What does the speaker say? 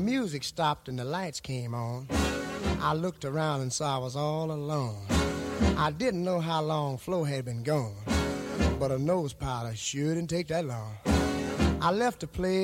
music stopped and the lights came on. I looked around and saw I was all alone. I didn't know how long Flo had been gone, but her nose powder sure didn't take that long. I left the place